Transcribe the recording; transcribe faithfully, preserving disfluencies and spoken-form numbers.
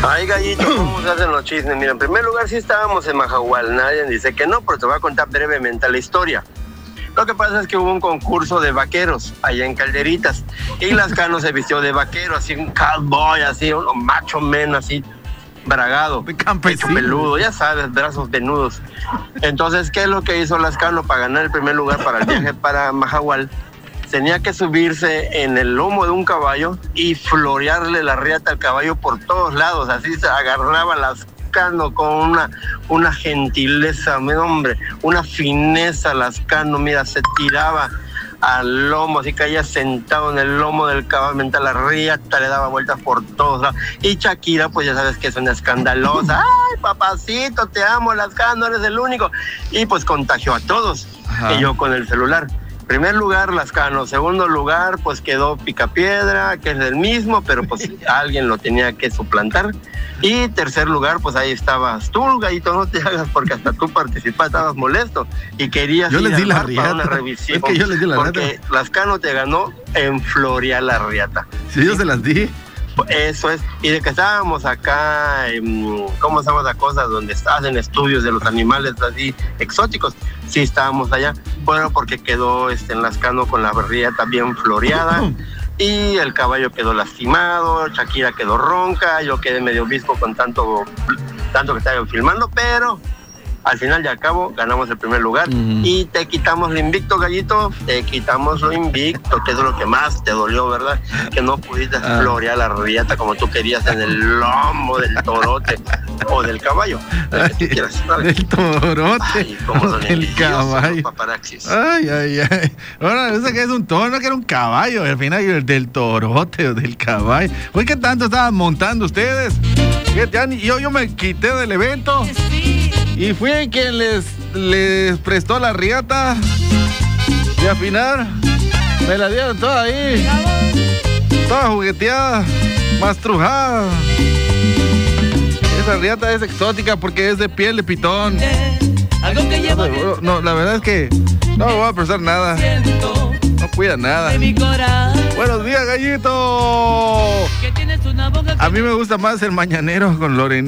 Ay, Gallito, ¿cómo se hacen los chismes? Mira, en primer lugar sí estábamos en Majahual, nadie dice que no, pero te voy a contar brevemente la historia. Lo que pasa es que hubo un concurso de vaqueros allá en Calderitas y Lascano se vistió de vaquero, así un cowboy, así un macho men, así bragado, pecho peludo, ya sabes, brazos venudos. Entonces, ¿qué es lo que hizo Lascano para ganar el primer lugar para el viaje para Majahual? Tenía que subirse en el lomo de un caballo y florearle la riata al caballo por todos lados, así se agarraba Lascano con una, una gentileza, hombre, una fineza Lascano, mira, se tiraba al lomo, así caía sentado en el lomo del caballo, mientras la riata le daba vueltas por todos lados. Y Shakira, pues ya sabes que es una escandalosa, ay papacito, te amo Lascano, eres el único, y pues contagió a todos. Ajá. Y yo con el celular. Primer lugar, Lascano. Segundo lugar, pues quedó Picapiedra, que es del mismo, pero pues alguien lo tenía que suplantar. Y tercer lugar, pues ahí estabas tú, Gallito, no te hagas porque hasta tú participaste, estabas molesto y querías yo ir les di la para riata. una revisión. Es que yo les di la porque riata. Lascano te ganó en Floria la riata. Sí, yo se las di. Eso es, y de que estábamos acá, en, ¿cómo se llama la cosa? Donde hacen estudios de los animales así exóticos, sí estábamos allá, bueno, porque quedó este, en Lascano con la riata bien floreada, y el caballo quedó lastimado, Shakira quedó ronca, yo quedé medio obispo con tanto, tanto que estaban filmando, pero al final y al cabo ganamos el primer lugar. Mm. Y te quitamos lo invicto, Gallito, te quitamos lo invicto, que es lo que más te dolió, ¿verdad? Que no pudiste ah. florear la riata como tú querías en el lomo del torote o del caballo. Ay, que quieras, del torote. Ay, cómo son el caballo. Paparaxis. Ay, ay, ay. Ahora resulta que es un toro, no que era un caballo. Al final el del torote o del caballo. Uy, ¿qué tanto estaban montando ustedes? Yo, yo me quité del evento. Y fui quien les, les prestó la riata. Y al final me la dieron toda ahí. Toda jugueteada, mastrujada. Esa riata es exótica porque es de piel de pitón. No, no, la verdad es que no me voy a prestar nada. No cuida nada. Buenos días, Gallito. A mí me gusta más el mañanero con Lorena.